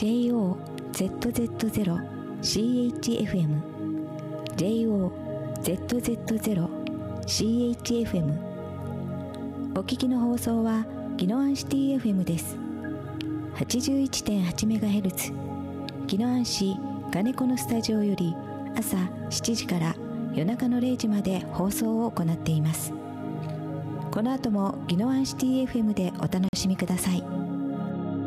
JOZZ0CHFM JOZZ0CHFM お聞きの放送は宜野湾シティ FM です。 81.8MHz 宜野湾市金子のスタジオより朝7時から夜中の0時まで放送を行っています。この後も宜野湾シティ FM でお楽しみください。